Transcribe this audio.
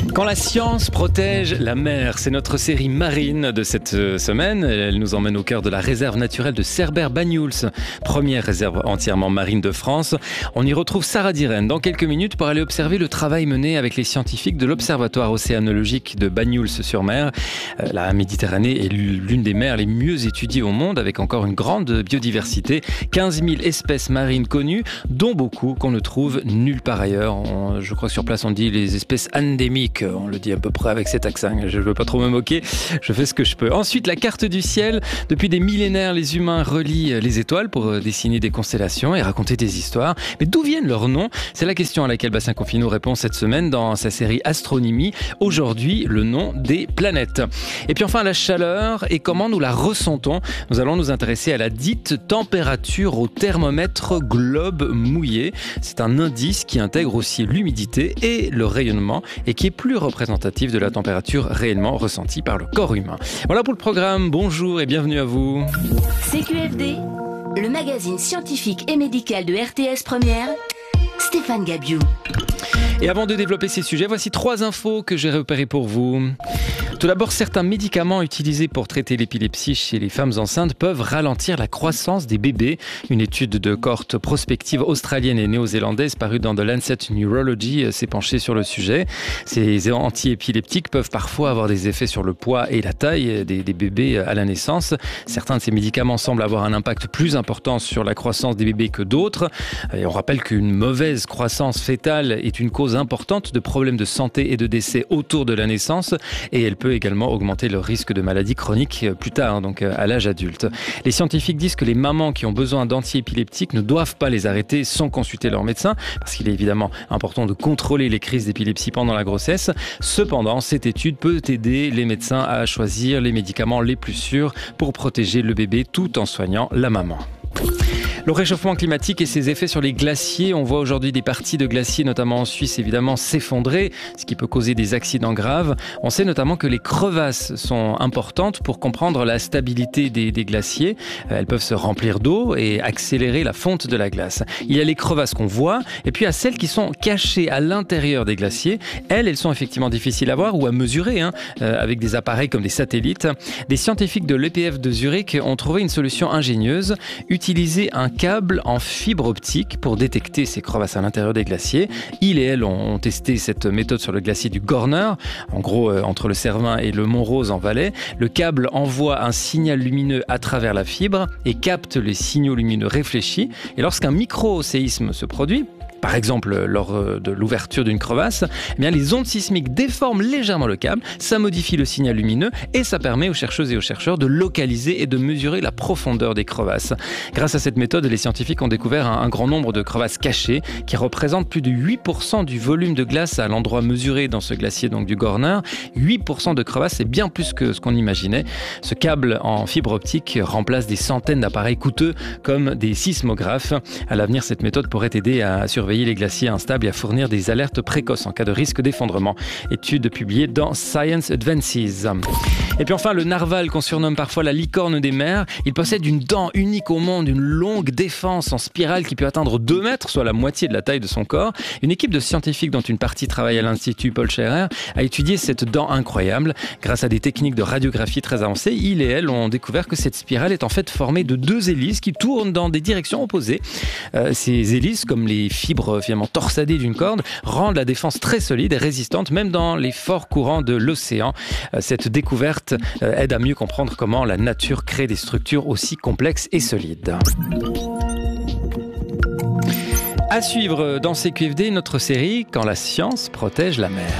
Quand la science protège la mer, c'est notre série marine de cette semaine. Elle nous emmène au cœur de la réserve naturelle de Cerbère-Banyuls, première réserve entièrement marine de France. On y retrouve Sarah Diren dans quelques minutes pour aller observer le travail mené avec les scientifiques de l'Observatoire océanologique de Banyuls-sur-Mer. La Méditerranée est l'une des mers les mieux étudiées au monde, avec encore une grande biodiversité. 15 000 espèces marines connues, dont beaucoup qu'on ne trouve nulle part ailleurs. Je crois que sur place on dit les espèces endémiques. On le dit à peu près avec cet accent. Je ne veux pas trop me moquer. Je fais ce que je peux. Ensuite, la carte du ciel. Depuis des millénaires, les humains relient les étoiles pour dessiner des constellations et raconter des histoires. Mais d'où viennent leurs noms ? C'est la question à laquelle Bassin Confinou répond cette semaine dans sa série Astronomie. Aujourd'hui, le nom des planètes. Et puis enfin, la chaleur et comment nous la ressentons. Nous allons nous intéresser à la dite température au thermomètre globe mouillé. C'est un indice qui intègre aussi l'humidité et le rayonnement et qui est plus représentatif de la température réellement ressentie par le corps humain. Voilà pour le programme. Bonjour et bienvenue à vous. CQFD, le magazine scientifique et médical de RTS Première, Stéphane Gabiou. Et avant de développer ces sujets, voici 3 infos que j'ai repérées pour vous. Tout d'abord, certains médicaments utilisés pour traiter l'épilepsie chez les femmes enceintes peuvent ralentir la croissance des bébés. Une étude de cohorte prospective australienne et néo-zélandaise parue dans The Lancet Neurology s'est penchée sur le sujet. Ces antiépileptiques peuvent parfois avoir des effets sur le poids et la taille des bébés à la naissance. Certains de ces médicaments semblent avoir un impact plus important sur la croissance des bébés que d'autres. Et on rappelle qu'une mauvaise croissance fœtale est une cause importante de problèmes de santé et de décès autour de la naissance et elle peut également augmenter le risque de maladies chroniques plus tard, donc à l'âge adulte. Les scientifiques disent que les mamans qui ont besoin d'antiépileptiques ne doivent pas les arrêter sans consulter leur médecin, parce qu'il est évidemment important de contrôler les crises d'épilepsie pendant la grossesse. Cependant, cette étude peut aider les médecins à choisir les médicaments les plus sûrs pour protéger le bébé tout en soignant la maman. Le réchauffement climatique et ses effets sur les glaciers. On voit aujourd'hui des parties de glaciers, notamment en Suisse, évidemment, s'effondrer, ce qui peut causer des accidents graves. On sait notamment que les crevasses sont importantes pour comprendre la stabilité des glaciers. Elles peuvent se remplir d'eau et accélérer la fonte de la glace. Il y a les crevasses qu'on voit, et puis il y a celles qui sont cachées à l'intérieur des glaciers. Elles sont effectivement difficiles à voir ou à mesurer, avec des appareils comme des satellites. Des scientifiques de l'EPF de Zurich ont trouvé une solution ingénieuse, utiliser un câble en fibre optique pour détecter ces crevasses à l'intérieur des glaciers. Ils et elles ont testé cette méthode sur le glacier du Gorner, en gros entre le Cervin et le Mont Rose en Valais. Le câble envoie un signal lumineux à travers la fibre et capte les signaux lumineux réfléchis. Et lorsqu'un micro-séisme se produit, par exemple lors de l'ouverture d'une crevasse, eh bien, les ondes sismiques déforment légèrement le câble, ça modifie le signal lumineux et ça permet aux chercheuses et aux chercheurs de localiser et de mesurer la profondeur des crevasses. Grâce à cette méthode, les scientifiques ont découvert un grand nombre de crevasses cachées qui représentent plus de 8% du volume de glace à l'endroit mesuré dans ce glacier donc du Gorner. 8% de crevasses, c'est bien plus que ce qu'on imaginait. Ce câble en fibre optique remplace des centaines d'appareils coûteux comme des sismographes. À l'avenir, cette méthode pourrait aider à surveiller les glaciers instables et à fournir des alertes précoces en cas de risque d'effondrement. Étude publiée dans Science Advances. Et puis enfin, le narval, qu'on surnomme parfois la licorne des mers, il possède une dent unique au monde, une longue défense en spirale qui peut atteindre 2 mètres, soit la moitié de la taille de son corps. Une équipe de scientifiques, dont une partie travaille à l'Institut Paul Scherrer, a étudié cette dent incroyable. Grâce à des techniques de radiographie très avancées, ils et elles ont découvert que cette spirale est en fait formée de 2 hélices qui tournent dans des directions opposées. Ces hélices, comme les fibres finalement torsadées d'une corde, rendent la défense très solide et résistante, même dans les forts courants de l'océan. Cette découverte aide à mieux comprendre comment la nature crée des structures aussi complexes et solides. À suivre dans CQFD, notre série « Quand la science protège la mer ».